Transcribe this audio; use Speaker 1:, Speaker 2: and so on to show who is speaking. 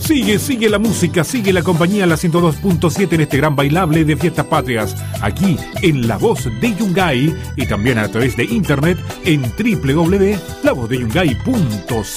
Speaker 1: Sigue la música, sigue la compañía, la 102.7 en este gran bailable de Fiestas Patrias, aquí en La Voz de Yungay y también a través de internet en www.lavozdeyungay.cl.